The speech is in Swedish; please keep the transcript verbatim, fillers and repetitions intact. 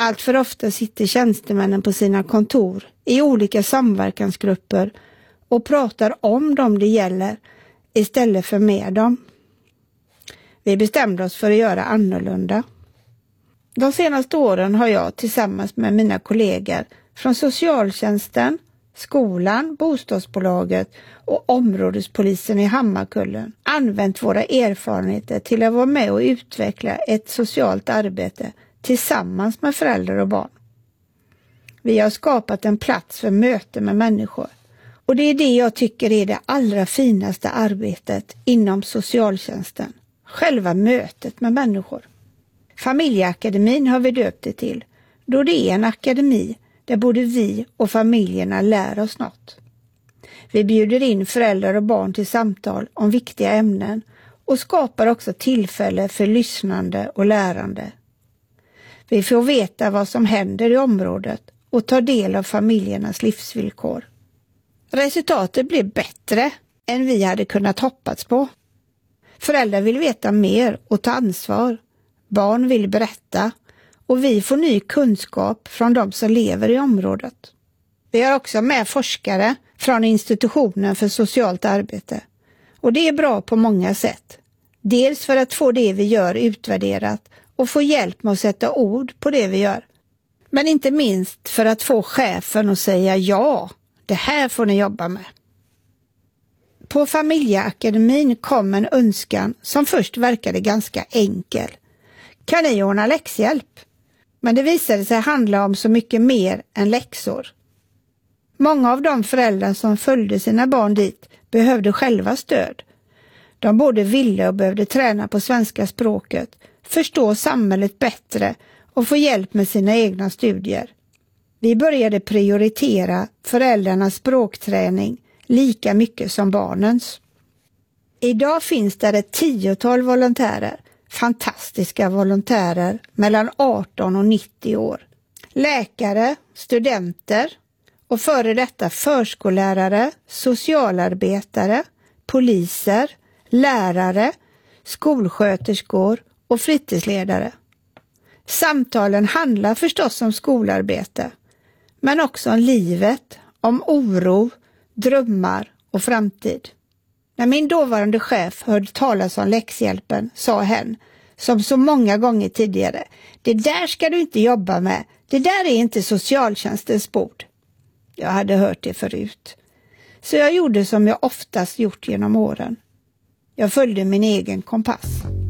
Allt för ofta sitter tjänstemännen på sina kontor i olika samverkansgrupper och pratar om dem det gäller istället för med dem. Vi bestämde oss för att göra annorlunda. De senaste åren har jag tillsammans med mina kollegor från socialtjänsten, skolan, bostadsbolaget och områdespolisen i Hammarkullen använt våra erfarenheter till att vara med och utveckla ett socialt arbete tillsammans med föräldrar och barn. Vi har skapat en plats för möte med människor och det är det jag tycker är det allra finaste arbetet inom socialtjänsten. Själva mötet med människor. Familjeakademin har vi döpt det till, då det är en akademi där både vi och familjerna lär oss något. Vi bjuder in föräldrar och barn till samtal om viktiga ämnen och skapar också tillfälle för lyssnande och lärande. Vi får veta vad som händer i området och ta del av familjernas livsvillkor. Resultatet blir bättre än vi hade kunnat hoppats på. Föräldrar vill veta mer och ta ansvar. Barn vill berätta och vi får ny kunskap från de som lever i området. Vi har också med forskare från institutionen för socialt arbete. Och det är bra på många sätt. Dels för att få det vi gör utvärderat och få hjälp med att sätta ord på det vi gör. Men inte minst för att få chefen att säga ja, det här får ni jobba med. På familjeakademin kom en önskan som först verkade ganska enkel. Kan ni ordna läxhjälp? Men det visade sig handla om så mycket mer än läxor. Många av de föräldrar som följde sina barn dit behövde själva stöd. De både ville och behövde träna på svenska språket, förstå samhället bättre och få hjälp med sina egna studier. Vi började prioritera föräldrarnas språkträning lika mycket som barnens. Idag finns där ett tiotal volontärer, fantastiska volontärer mellan arton och nittio år. Läkare, studenter och före detta förskollärare, socialarbetare, poliser, lärare, skolsköterskor och fritidsledare. Samtalen handlar förstås om skolarbete, men också om livet, om oro, drömmar och framtid. När min dåvarande chef hörde talas om läxhjälpen sa hen, som så många gånger tidigare, det där ska du inte jobba med, det där är inte socialtjänstens bord. Jag hade hört det förut. Så jag gjorde som jag oftast gjort genom åren. Jag följde min egen kompass.